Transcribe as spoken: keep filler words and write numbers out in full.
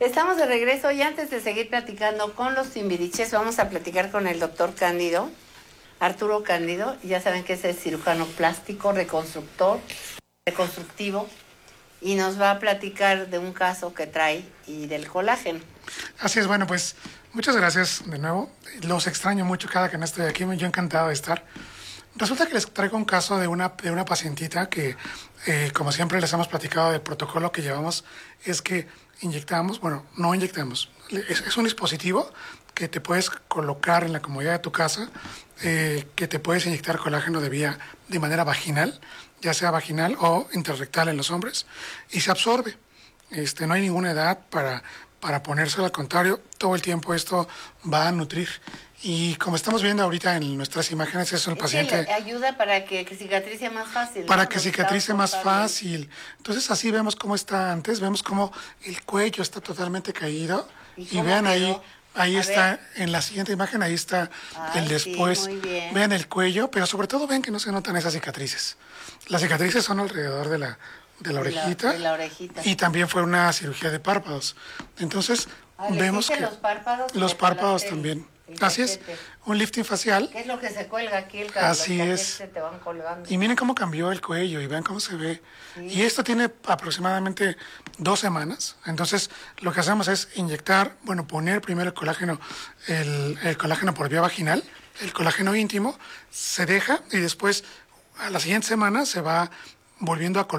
Estamos de regreso y antes de seguir platicando con los Timbiriches, vamos a platicar con el doctor Cándido, Arturo Cándido. Ya saben que es el cirujano plástico, reconstructor, reconstructivo, y nos va a platicar de un caso que trae y del colágeno. Así es, bueno, pues muchas gracias de nuevo. Los extraño mucho cada que no estoy aquí, yo encantado de estar. Resulta que les traigo un caso de una, de una pacientita que, eh, como siempre les hemos platicado del protocolo que llevamos, es que inyectamos, bueno, no inyectamos, es, es un dispositivo que te puedes colocar en la comodidad de tu casa, eh, que te puedes inyectar colágeno de vía, de manera vaginal, ya sea vaginal o interrectal en los hombres, y se absorbe. Este, no hay ninguna edad para, para ponérselo, al contrario, todo el tiempo esto va a nutrir. Y como estamos viendo ahorita en nuestras imágenes, es un Es paciente... que ayuda para que, que cicatrice más fácil. Para ¿no? que Los cicatrice estados más contables. fácil. Entonces así vemos cómo está antes, vemos cómo el cuello está totalmente caído. ¿Y Y, cómo vean quedó? ahí, ahí A está, ver. en la siguiente imagen, ahí está Ay, el después. sí, muy bien. Vean el cuello, pero sobre todo ven que no se notan esas cicatrices. Las cicatrices son alrededor de la, de la orejita. De la, de la orejita. Y también fue una cirugía de párpados. Entonces Ah, ¿le vemos hiciste que... los párpados? Los ¿Le párpados colaste el- también. el Así es, cachete? un lifting facial. ¿Qué es lo que se cuelga aquí? El cabello? Así Los es. cachetes se te van colgando. Y miren cómo cambió el cuello y vean cómo se ve. Sí. Y esto tiene aproximadamente dos semanas. Entonces, lo que hacemos es inyectar, bueno, poner primero el colágeno, el, el colágeno por vía vaginal, el colágeno íntimo, se deja y después a la siguiente semana se va volviendo a colocar